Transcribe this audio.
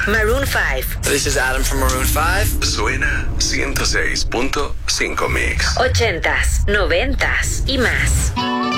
Maroon 5. This is Adam from Maroon 5. Suena 106.5 Mix. 80s, 90s y más.